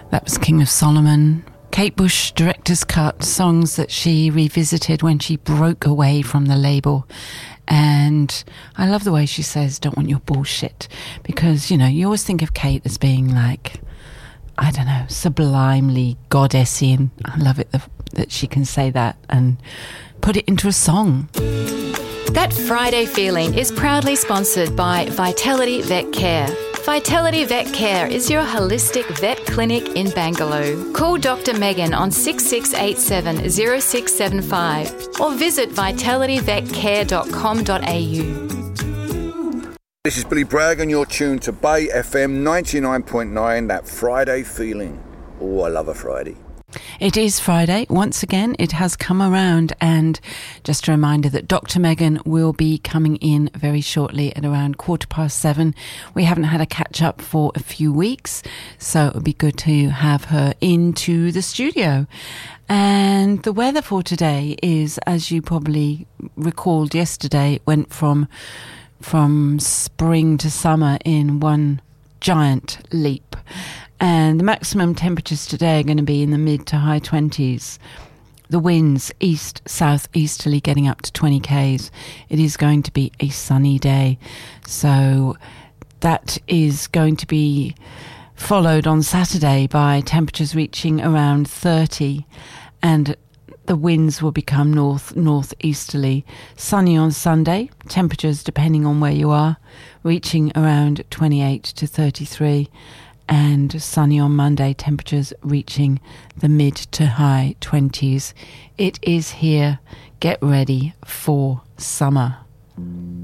That was King of Solomon. Kate Bush, director's cut, songs that she revisited when she broke away from the label. And I love the way she says, don't want your bullshit. Because, you know, you always think of Kate as being like, I don't know, sublimely goddessy. And I love it that she can say that and put it into a song. That Friday Feeling is proudly sponsored by Vitality Vet Care. Vitality Vet Care is your holistic vet clinic in Bangalore. Call Dr. Megan on 6687 0675 or visit vitalityvetcare.com.au. This is Billy Bragg and you're tuned to Bay FM 99.9, That Friday Feeling. Oh, I love a Friday. It is Friday. Once again, it has come around, and just a reminder that Dr. Megan will be coming in very shortly at around 7:15. We haven't had a catch up for a few weeks, so it would be good to have her into the studio. And the weather for today is, as you probably recalled yesterday, it went from spring to summer in one giant leap. And the maximum temperatures today are going to be in the mid to high 20s. The winds east-southeasterly getting up to 20 k's. It is going to be a sunny day. So that is going to be followed on Saturday by temperatures reaching around 30. And the winds will become northeasterly. Sunny on Sunday. Temperatures, depending on where you are, reaching around 28 to 33. And sunny on Monday, temperatures reaching the mid to high 20s. It is here. Get ready for summer.